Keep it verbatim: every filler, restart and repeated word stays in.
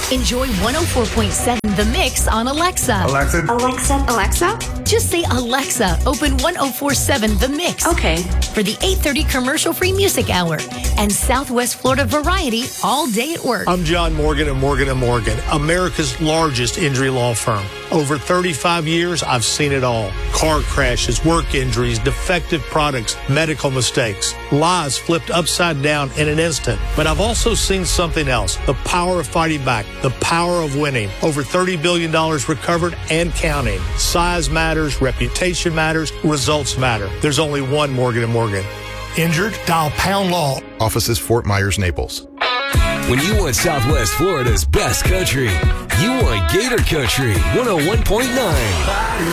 Enjoy one oh four point seven The Mix on Alexa. Alexa. Alexa. Alexa? Just say Alexa, open one oh four point seven The Mix. Okay. For the eight thirty commercial-free music hour and Southwest Florida variety all day at work. I'm John Morgan of Morgan and Morgan, America's largest injury law firm. Over thirty-five years, I've seen it all. Car crashes, work injuries, defective products, medical mistakes, lives flipped upside down in an instant. But I've also seen something else, the power of fighting back, the power of winning. Over thirty billion dollars recovered and counting. Size matters, reputation matters, results matter. There's only one Morgan and Morgan. Injured? Dial Pound Law. Offices Fort Myers, Naples. When you want Southwest Florida's best country, you want Gator Country one oh one point nine.